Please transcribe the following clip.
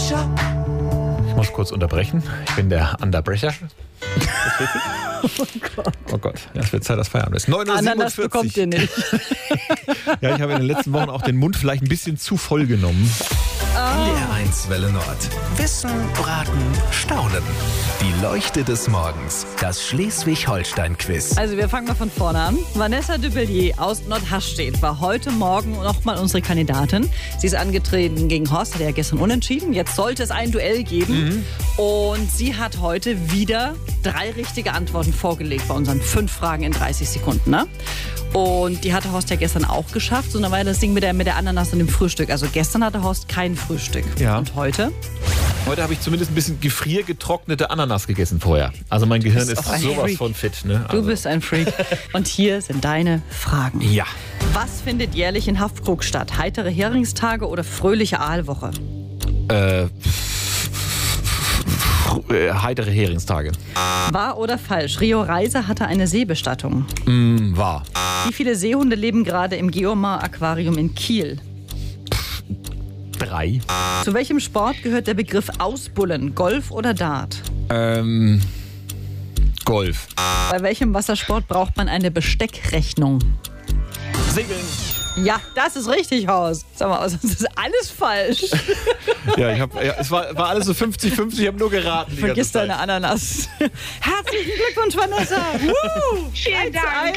Ich muss kurz unterbrechen. Ich bin der Underbrecher. Oh Gott, ja, es wird Zeit, dass Feierabend ist. 9:47 Uhr. Ananas bekommt ihr nicht. Ja, ich habe in den letzten Wochen auch den Mund vielleicht ein bisschen zu voll genommen. NDR1 Welle Nord. Wissen, Braten, Staunen. Die Leuchte des Morgens. Das Schleswig-Holstein-Quiz. Also wir fangen mal von vorne an. Vanessa Dubelier aus Nordhaststedt war heute Morgen nochmal unsere Kandidatin. Sie ist angetreten gegen Horst, hat ja gestern unentschieden. Jetzt sollte es ein Duell geben. Und sie hat heute wieder 3 richtige Antworten vorgelegt bei unseren 5 Fragen in 30 Sekunden. Ne? Und die hatte Horst ja gestern auch geschafft. So, dann war das Ding mit der Ananas und dem Frühstück. Also gestern hatte Horst kein Frühstück. Ja. Und heute? Heute habe ich zumindest ein bisschen gefriergetrocknete Ananas gegessen vorher. Also mein Gehirn ist auch ein sowas Freak. von fit. Ne? Du bist ein Freak. Und hier sind deine Fragen. Ja. Was findet jährlich in Haffkrug statt? Heitere Heringstage oder fröhliche Aalwoche? Heitere Heringstage. Wahr oder falsch? Rio Reiser hatte eine Seebestattung. Wahr. Wie viele Seehunde leben gerade im Geomar-Aquarium in Kiel? 3. Zu welchem Sport gehört der Begriff Ausbullen? Golf oder Dart? Golf. Bei welchem Wassersport braucht man eine Besteckrechnung? Segeln. Ja, das ist richtig, Horst. Sag mal, das ist alles falsch. Ja, es war alles so 50-50, ich habe nur geraten. Die Vergiss ganze Zeit. deine Ananas. Herzlichen Glückwunsch, Vanessa. Woo! Vielen Dank.